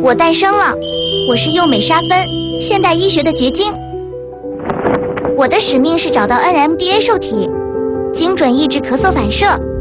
我诞生了，我是幼美沙芬，现代医学的结晶。我的使命是找到 NMDA 受体，精准抑制咳嗽反射，